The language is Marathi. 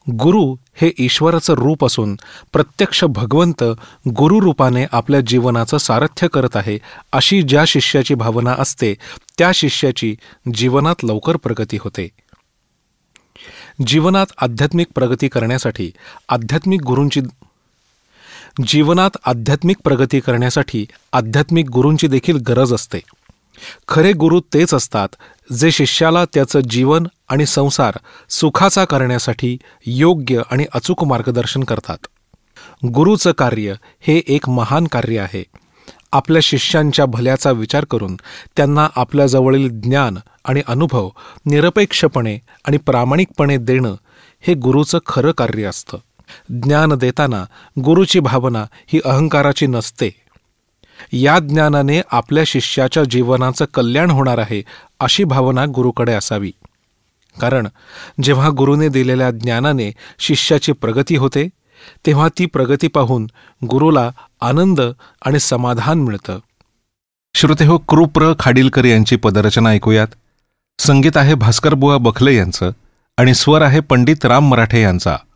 गुरु हे ईश्वराचं रूप असून प्रत्यक्ष भगवंत गुरुरूपाने आपल्या जीवनाचं सारथ्य करत आहे, अशी ज्या शिष्याची भावना असते त्या शिष्याची जीवनात लवकर प्रगती होते. जीवनात आध्यात्मिक प्रगती करण्यासाठी आध्यात्मिक गुरूंची देखील गरज असते. खरे गुरु तेच असतात जे शिष्याला त्याचं जीवन आणि संसार सुखाचा करण्यासाठी योग्य आणि अचूक मार्गदर्शन करतात. गुरुचं कार्य हे एक महान कार्य आहे. आपल्या शिष्यांच्या भल्याचा विचार करून त्यांना आपल्याजवळील ज्ञान आणि अनुभव निरपेक्षपणे आणि प्रामाणिकपणे देणं हे गुरुचं खरं कार्य असतं. ज्ञान देताना गुरुची भावना ही अहंकाराची नसते. या ज्ञानाने आपल्या शिष्याच्या जीवनाचं कल्याण होणार आहे अशी भावना गुरुकडे असावी. कारण जेव्हा गुरुने दिलेल्या ज्ञानाने शिष्याची प्रगती होते तेव्हा ती प्रगती पाहून गुरुला आनंद आणि समाधान मिळतं. श्रोतेहो, कृप्र खाडीलकर यांची पदरचना ऐकूयात. संगीत आहे भास्करबुवा बखले यांचं आणि स्वर आहे पंडित राम मराठे यांचा.